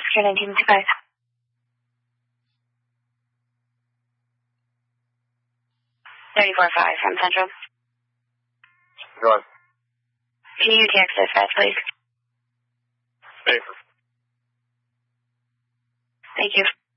Oscar 1955. $34.5 from Central. Go on. Can you text dispatch, please? Safer. Thank you.